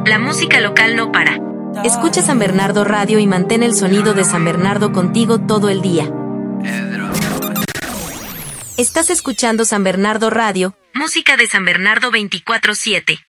La música local no para. Escucha San Bernardo Radio y mantén el sonido de San Bernardo contigo todo el día. Estás escuchando San Bernardo Radio, música de San Bernardo 24/7.